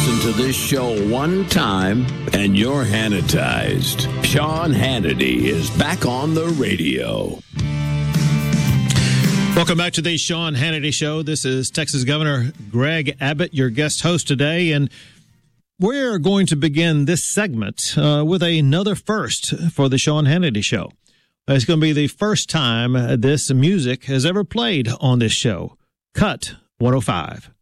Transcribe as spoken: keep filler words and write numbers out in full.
listen to this show one time and you're Hannitized. Sean Hannity is back on the radio. Welcome back to the Sean Hannity Show. This is Texas Governor Greg Abbott, your guest host today, and we're going to begin this segment uh, with another first for the Sean Hannity Show. It's going to be the first time this music has ever played on this show. Cut one oh five.